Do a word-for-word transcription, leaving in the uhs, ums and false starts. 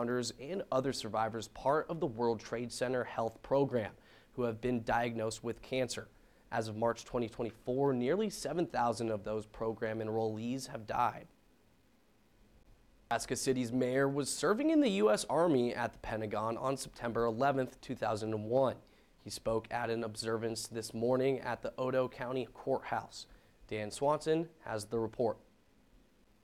responders and other survivors part of the World Trade Center Health Program who have been diagnosed with cancer. As of March twenty twenty-four, nearly seven thousand of those program enrollees have died. Nebraska City's mayor was serving in the U S Army at the Pentagon on September eleventh, two thousand one. He spoke at an observance this morning at the Otoe County Courthouse. Dan Swanson has the report.